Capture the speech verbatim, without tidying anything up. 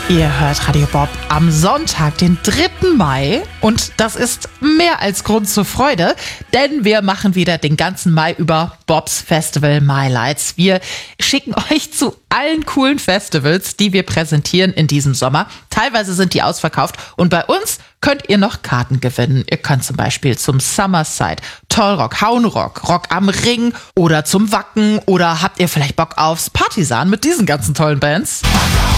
Ihr hört Radio Bob am Sonntag, den dritten Mai. Und das ist mehr als Grund zur Freude, denn wir machen wieder den ganzen Mai über Bobs Festival My Lights. Wir schicken euch zu allen coolen Festivals, die wir präsentieren in diesem Sommer. Teilweise sind die ausverkauft und bei uns könnt ihr noch Karten gewinnen. Ihr könnt zum Beispiel zum Summerside, Tollrock, Hauenrock, Rock am Ring oder zum Wacken oder habt ihr vielleicht Bock aufs Partisan mit diesen ganzen tollen Bands?